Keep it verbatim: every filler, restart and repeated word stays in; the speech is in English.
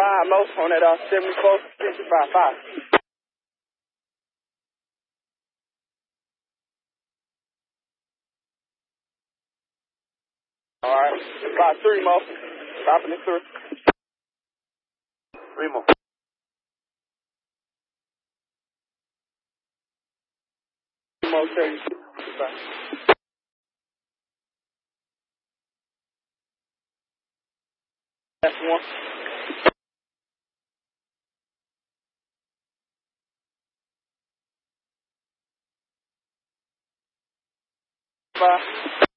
Five more on that uh, seventy-four, sixty-five, five. All right. About three more. Stopping it through. Three more. Three more, thirty-six. That's one. Five.